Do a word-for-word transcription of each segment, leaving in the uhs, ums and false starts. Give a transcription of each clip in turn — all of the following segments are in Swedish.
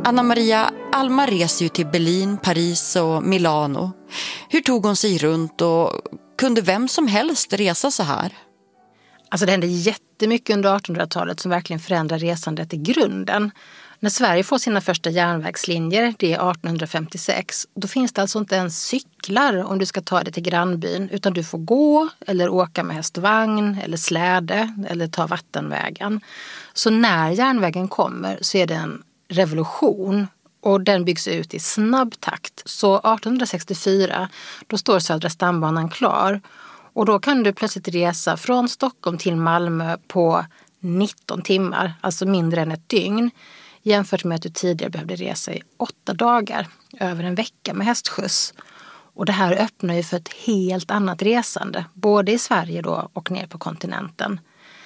Anna Maria, Alma reser ju till Berlin, Paris och Milano. Hur tog hon sig runt och kunde vem som helst resa så här? Alltså det hände jättemycket under artonhundratalet som verkligen förändrar resandet i grunden. När Sverige får sina första järnvägslinjer, det är artonhundrafemtiosex, då finns det alltså inte ens cyklar om du ska ta dig till grannbyn, utan du får gå eller åka med häst och vagn eller släde eller ta vattenvägen. Så när järnvägen kommer så är det en revolution och den byggs ut i snabb takt. Så artonhundrasextiofyra, då står Södra stambanan klar och då kan du plötsligt resa från Stockholm till Malmö på nitton timmar, alltså mindre än ett dygn. Jämfört med att du tidigare behövde resa i åtta dagar, över en vecka med hästskjuts. Och det här öppnar ju för ett helt annat resande, både i Sverige då och ner på kontinenten.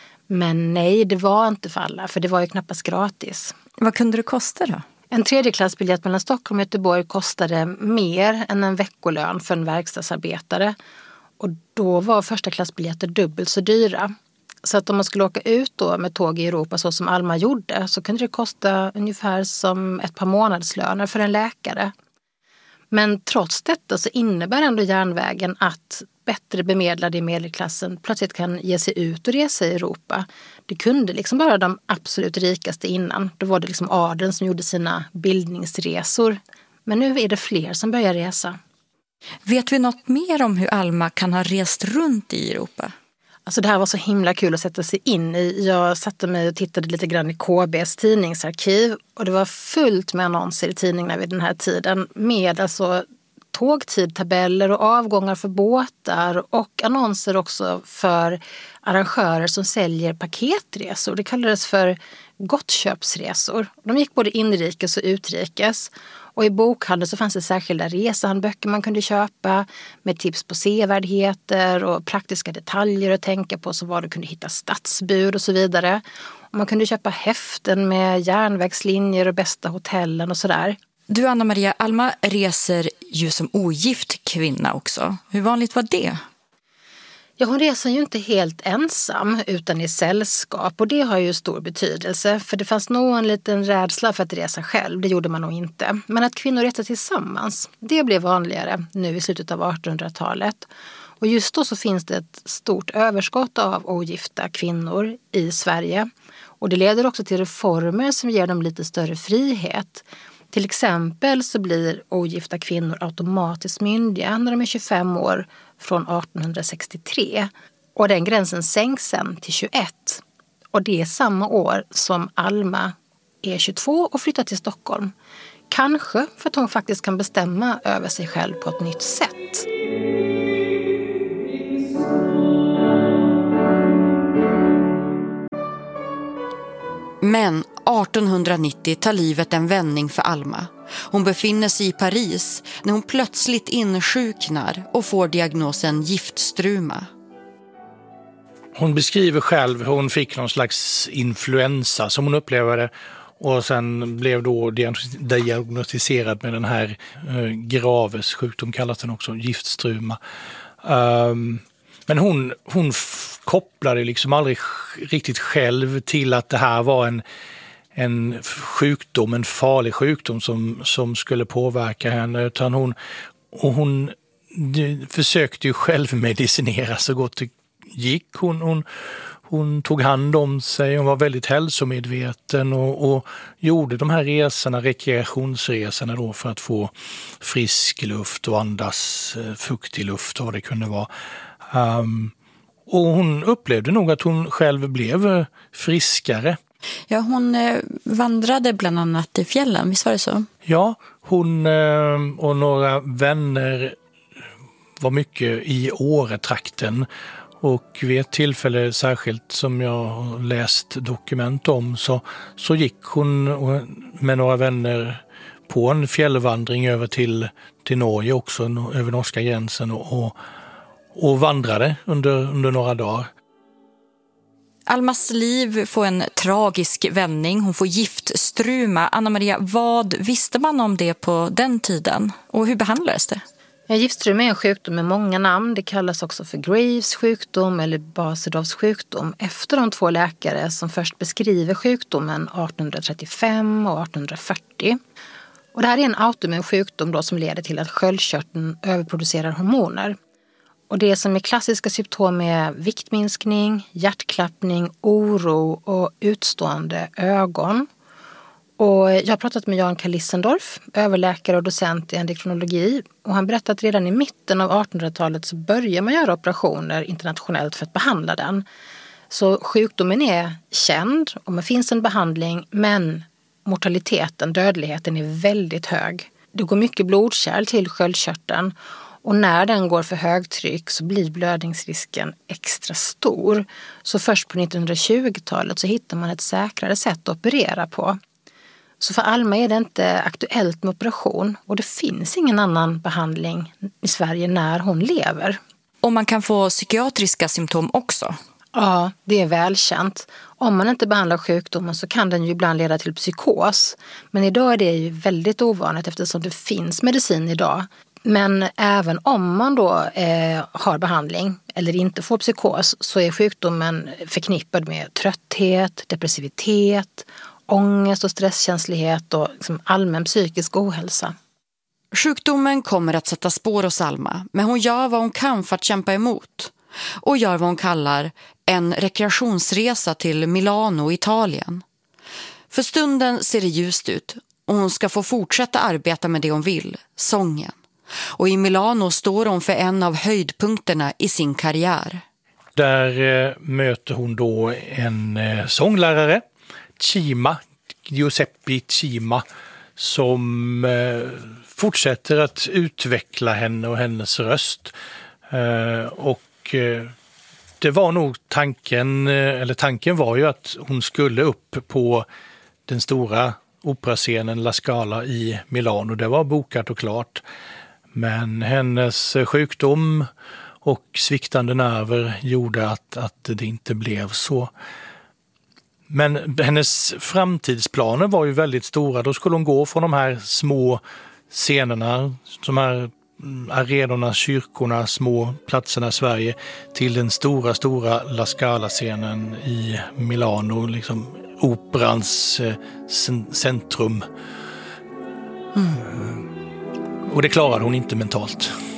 Men nej, det var inte för alla, för det var ju knappast gratis. Vad kunde det kosta då? En tredjeklassbiljett mellan Stockholm och Göteborg kostade mer än en veckolön för en verkstadsarbetare. Och då var första klassbiljetter dubbelt så dyra. Så att om man skulle åka ut då med tåg i Europa så som Alma gjorde så kunde det kosta ungefär som ett par månadslöner för en läkare. Men trots detta så innebär ändå järnvägen att bättre bemedlade i medelklassen plötsligt kan ge sig ut och resa i Europa. Det kunde liksom bara de absolut rikaste innan. Då var det liksom adeln som gjorde sina bildningsresor. Men nu är det fler som börjar resa. Vet vi något mer om hur Alma kan ha rest runt i Europa? Alltså det här var så himla kul att sätta sig in i. Jag satte mig och tittade lite grann i K B:s tidningsarkiv och det var fullt med annonser i tidningarna vid den här tiden med alltså tågtidtabeller och avgångar för båtar och annonser också för arrangörer som säljer paketresor. Det kallades för gottköpsresor. De gick både inrikes och utrikes. Och i bokhandeln så fanns det särskilda resehandböcker man kunde köpa med tips på sevärdheter och praktiska detaljer att tänka på, så var du kunde hitta stadsbud och så vidare. Och man kunde köpa häften med järnvägslinjer och bästa hotellen och sådär. Du Anna Maria, Alma reser ju som ogift kvinna också. Hur vanligt var det? Ja, hon reser ju inte helt ensam utan i sällskap och det har ju stor betydelse för det fanns nog en liten rädsla för att resa själv, det gjorde man nog inte. Men att kvinnor reser tillsammans, det blev vanligare nu i slutet av artonhundratalet. Och just då så finns det ett stort överskott av ogifta kvinnor i Sverige och det leder också till reformer som ger dem lite större frihet. Till exempel så blir ogifta kvinnor automatiskt myndiga när de är tjugofem år från artonhundrasextiotre. Och den gränsen sänks sen till tjugoett. Och det är samma år som Alma är tjugotvå och flyttar till Stockholm. Kanske för att hon faktiskt kan bestämma över sig själv på ett nytt sätt. Men artonhundranittio tar livet en vändning för Alma. Hon befinner sig i Paris när hon plötsligt insjuknar och får diagnosen giftstruma. Hon beskriver själv hur hon fick någon slags influensa som hon upplevde och sen blev då diagnostiserad med den här eh, Graves sjukdom, kallas den också, giftstruma. Um, men hon, hon f- kopplade liksom aldrig riktigt själv till att det här var en en sjukdom, en farlig sjukdom som, som skulle påverka henne, utan hon, och hon försökte ju själv medicinera så gott det gick. Hon, hon, hon tog hand om sig, hon var väldigt hälsomedveten och, och gjorde de här resorna, rekreationsresorna då för att få frisk luft och andas fuktig luft och vad det kunde vara. Um, och hon upplevde nog att hon själv blev friskare. Ja, hon eh, vandrade bland annat i fjällen, visst var det så? Ja, hon eh, och några vänner var mycket i Åretrakten och vid ett tillfälle särskilt som jag har läst dokument om så, så gick hon med några vänner på en fjällvandring över till, till Norge också, över norska gränsen och, och, och vandrade under, under några dagar. Almas liv får en tragisk vändning. Hon får giftstruma. Anna Maria, vad visste man om det på den tiden? Och hur behandlades det? Ja, giftström är en sjukdom med många namn. Det kallas också för Graves sjukdom eller Basedow's sjukdom efter de två läkare som först beskriver sjukdomen arton trettiofem och arton fyrtio. Och det här är en autoimmun sjukdom då som leder till att sköldkörteln överproducerar hormoner. Och det som är klassiska symptom är viktminskning, hjärtklappning, oro och utstående ögon. Och jag har pratat med Jan Lissendorf, överläkare och docent i endokrinologi. Och han berättade att redan i mitten av artonhundratalet så börjar man göra operationer internationellt för att behandla den. Så sjukdomen är känd och det finns en behandling, men mortaliteten, dödligheten är väldigt hög. Det går mycket blodkärl till sköldkörteln. Och när den går för högtryck så blir blödningsrisken extra stor. Så först på nittonhundratjugotalet så hittar man ett säkrare sätt att operera på. Så för Alma är det inte aktuellt med operation och det finns ingen annan behandling i Sverige när hon lever. Och man kan få psykiatriska symptom också? Ja, det är välkänt. Om man inte behandlar sjukdomen så kan den ju ibland leda till psykos. Men idag är det ju väldigt ovanligt eftersom det finns medicin idag. Men även om man då eh, har behandling eller inte får psykos så är sjukdomen förknippad med trötthet, depressivitet, ångest och stresskänslighet och liksom allmän psykisk ohälsa. Sjukdomen kommer att sätta spår hos Alma, men hon gör vad hon kan för att kämpa emot. Och gör vad hon kallar en rekreationsresa till Milano, Italien. För stunden ser det ljust ut och hon ska få fortsätta arbeta med det hon vill, sången. Och i Milano står hon för en av höjdpunkterna i sin karriär. Där eh, möter hon då en eh, sånglärare, Cima, Giuseppe Cima, som eh, fortsätter att utveckla henne och hennes röst. Eh, och eh, det var nog tanken, eh, eller tanken var ju att hon skulle upp på den stora operascenen La Scala i Milano. Det var bokat och klart. Men hennes sjukdom och sviktande nerver gjorde att, att det inte blev så. Men hennes framtidsplaner var ju väldigt stora. Då skulle hon gå från de här små scenerna, de här arenorna, kyrkorna, små platserna i Sverige till den stora, stora La Scala-scenen i Milano, liksom operans eh, centrum. Mm. Och det klarade hon inte mentalt.